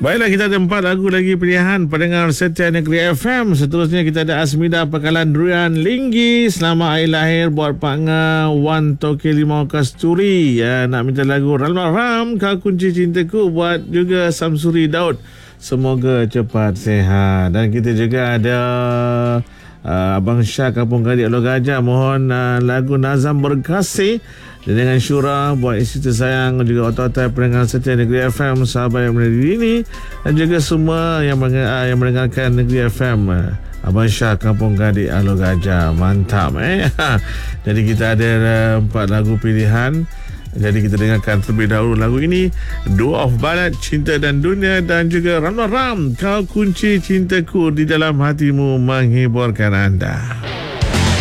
Baiklah, kita ada 4 lagu lagi pilihan pendengar setia Negeri FM. Seterusnya kita ada Asmida Pekalan Durian Linggi. Selamat hari lahir buat partner Wan Toke Limau Kasturi. Nak minta lagu Ralma Ram Kau Kunci Cintaku buat juga Samsuri Daud. Semoga cepat sihat. Dan kita juga ada Abang Syah Kampung Gadik Alor Gajah. Mohon lagu Nazam Berkasih dan dengan Syura buat isteri tersayang, juga otak-otak pendengar setia Negeri FM, sahabat yang berdiri ini, dan juga semua yang mendengarkan Negeri FM. Abang Syah Kampung Gadik Alor Gajah. Mantap Jadi kita ada 4 lagu pilihan. Jadi kita dengarkan terlebih dahulu lagu ini, Dua of Ballad, Cinta dan Dunia, dan juga Ram Ram Kau Kunci Cintaku, di dalam hatimu menghiburkan anda.